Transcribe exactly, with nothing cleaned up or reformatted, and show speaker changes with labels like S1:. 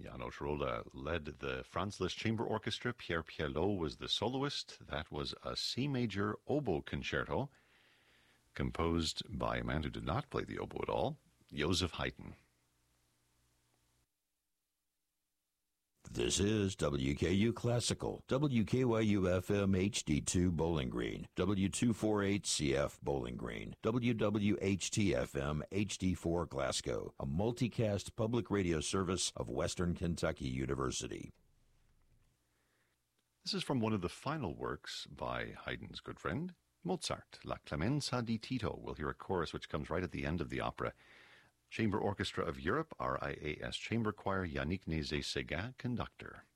S1: János Róla led the Franz Liszt Chamber Orchestra. Pierre Pierlot was the soloist. That was a C major oboe concerto composed by a man who did not play the oboe at all, Joseph Haydn.
S2: This is W K U Classical, W K Y U F M H D two Bowling Green, W two forty-eight C F Bowling Green, W W H T F M H D four Glasgow, a multicast public radio service of Western Kentucky University.
S1: This is from one of the final works by Haydn's good friend, Mozart, La Clemenza di Tito. We'll hear a chorus which comes right at the end of the opera. Chamber Orchestra of Europe, R I A S Chamber Choir, Yannick Nézet-Séguin, conductor.